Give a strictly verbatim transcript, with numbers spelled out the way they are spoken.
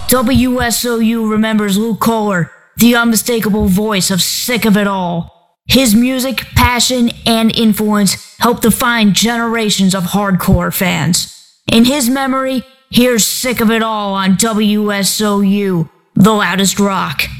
W S O U remembers Luke Kohler, the unmistakable voice of Sick of It All. His music, passion, and influence helped define generations of hardcore fans. In his memory, here's Sick of It All on W S O U, the loudest rock.